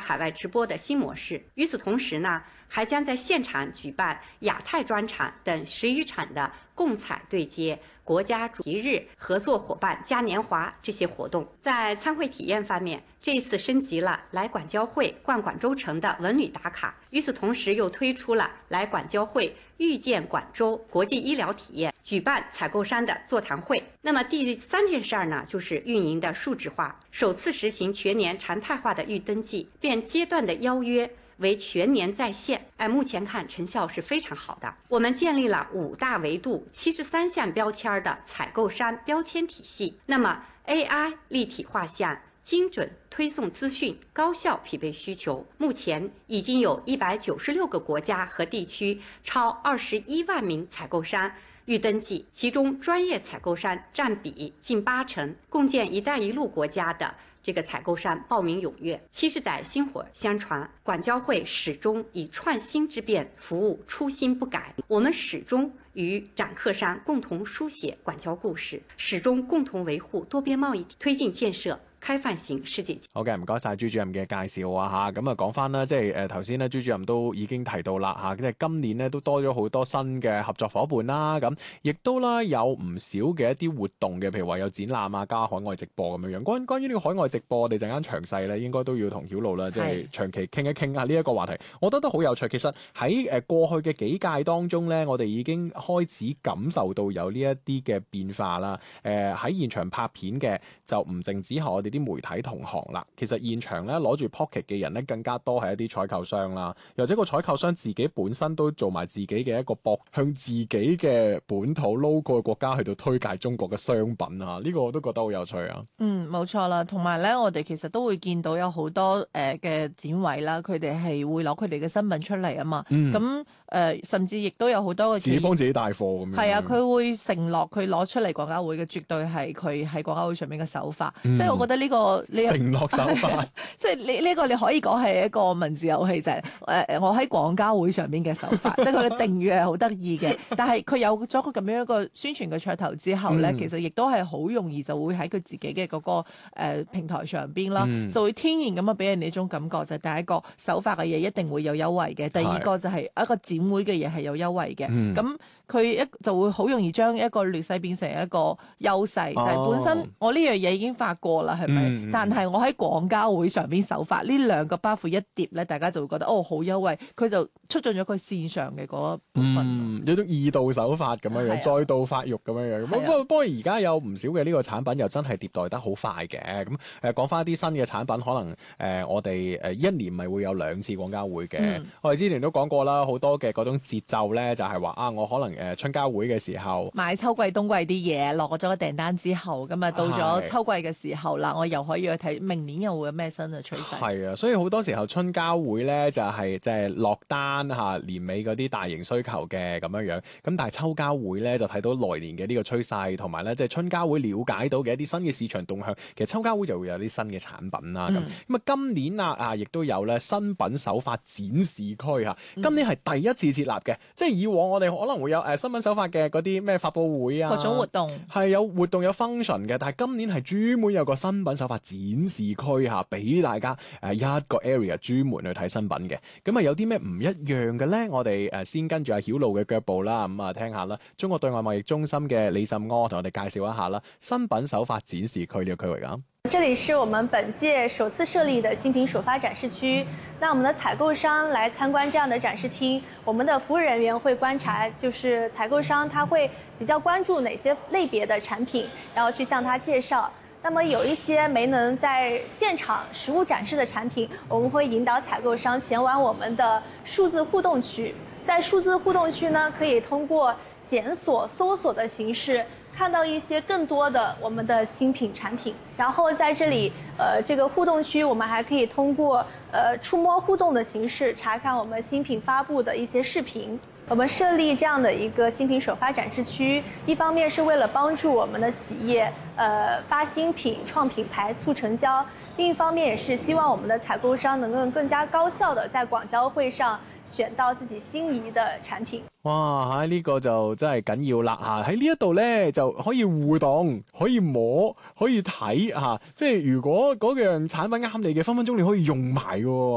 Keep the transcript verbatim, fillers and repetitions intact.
海外直播的新模式。与此同时呢，还将在现场举办亚太专场等十余场的共采对接、国家主题日、合作伙伴嘉年华这些活动。在参会体验方面，这一次升级了来广交会逛广州城的文旅打卡，与此同时又推出了来广交会遇见广州国际医疗体验，举办采购商的座谈会。那么第三件事儿呢，就是运营的数字化，首次实行全年常态化的预登记，变阶段的邀约为全年在线。哎，目前看成效是非常好的。我们建立了五大维度、七十三项标签的采购商标签体系。那么 A I 立体画像、精准推送资讯，高效匹配需求。目前已经有一百九十六个国家和地区，超二十一万名采购商预登记，其中专业采购商占比近八成，共建“一带一路”国家的这个采购商报名踊跃。七十载薪火相传，广交会始终以创新之变服务初心不改。我们始终与展客商共同书写广交故事，始終共同維護多邊貿易，推進建設開放型世界。 好嘅，唔該晒朱主任嘅介紹啊嚇。咁啊講翻啦，即係誒頭先咧，朱主任都已經提到啦嚇，即係今年咧都多咗好多新嘅合作伙伴啦，咁亦都啦有唔少嘅一啲活動嘅，譬如話有展覽啊，加海外直播咁樣樣。關關於呢個海外直播，我哋陣間詳細咧應該都要同曉露啦，即係長期傾一傾啊呢一個話題，我覺得都好有趣。其實喺誒過去嘅幾屆當中咧，我哋已經開始感受到有呢一啲嘅變化啦。誒喺現場拍片嘅就唔淨止係我哋啲媒體同行啦，其實現場咧攞住 Pocket 嘅人咧更加多係一啲採購商啦，又或者個採購商自己本身都做埋自己嘅一個博向自己嘅本土 logo 嘅國家去到推介中國嘅商品啊，呢、這個我都覺得好有趣啊。 嗯，冇錯啦，同埋咧我哋其實都會見到有好多誒嘅展位啦，佢哋係會攞佢哋嘅新品出嚟啊嘛，咁誒、嗯呃、甚至亦都有好多嘅自己幫自己帶貨咁樣。係啊，佢會承諾佢攞出嚟廣交會嘅絕對係佢喺廣交會上面嘅手法，嗯、即係我覺得呢、這個。 承諾手法， 即係你呢個你可以講係一個文字遊戲，就係、是、誒我喺廣交會上邊嘅手法，即係佢嘅定語係好得意嘅。但係佢有咗個咁樣一個宣傳嘅噱頭之後咧，嗯、其實亦都係好容易就會喺佢自己嘅嗰、那個誒、呃、平台上邊啦，嗯、就會天然咁樣俾人哋一種感覺，就係、是、第一個手法嘅嘢一定會有優惠嘅，第二個就係一個展會嘅嘢係有優惠嘅。咁佢一就會好容易將一個劣勢變成一個優勢，哦、就係本身我呢樣嘢已經發過啦，係咪？嗯、但係我喺廣交會上邊首發呢兩個包袱一疊咧，大家就會覺得哦好優惠，佢就促進咗佢線上嘅嗰部分。 嗯，有種二度手法咁樣樣，啊、再度發育咁樣樣。不過不過而家有唔少嘅呢個產品又真係迭代得好快嘅。咁誒講翻一啲新嘅產品，可能誒、呃、我哋誒一年咪會有兩次廣交會嘅。嗯、我哋之前都講過啦，好多嘅嗰種節奏咧，就係、是、話啊，我可能誒春交會嘅時候買秋季冬季啲嘢，落咗個訂單之後，咁啊到咗秋季嘅時候啦，是我又可以去睇明年又會有咩新嘅趨勢。係啊，所以好多時候春交會咧就係即係落單嚇年尾嗰啲大型需求嘅咁樣樣。咁但係秋交會咧就睇到來年嘅呢個趨勢，同埋咧即係春交會了解到嘅一啲新嘅市場動向。其實秋交會就會有啲新嘅產品啦。咁咁啊，今年啊啊亦都有咧新品首發展示區嚇。今年係第一次設立嘅，嗯、即係以往我哋可能會有誒新品首發嘅嗰啲咩發佈會啊， 各種活動係有活動有 function 嘅，但係今年係專門有個新品首發展示區嚇，俾大家誒一個 area 專門去睇新品嘅。咁啊有啲咩唔一樣嘅咧？我哋誒先跟住阿曉露嘅腳步啦，咁啊聽下啦。中國對外貿易中心嘅李慎柯同我哋介紹一下啦，新品首發展示區呢個區域啊。 這裡是我們本屆首次設立的新品首發展示區。那我們的採購商來參觀這樣的展示廳，我們的服務人員會觀察，就是採購商他會比較關注哪些類別的產品，然後去向他介紹。那麼有一些沒能在現場實物展示的產品，我們會引導採購商前往我們的數字互動區。在數字互動區呢，可以通過檢索、搜索的形式，看到一些更多的我們的新品產品。然後在這裡，呃，這個互動區，我們還可以通過呃觸摸互動的形式，查看我們新品發布的一些視頻。我們設立這樣的一個新品首發展示區，一方面是為了幫助我們的企業，呃，發新品、創品牌、促成交；另一方面也是希望我們的採購商能夠更加高效地在廣交會上選到自己心儀的產品。 哇！喺、這、呢個就真係緊要啦嚇！喺呢一度咧就可以互動，可以摸，可以睇嚇。即係如果嗰樣產品啱你嘅，分分鐘你可以用埋嘅。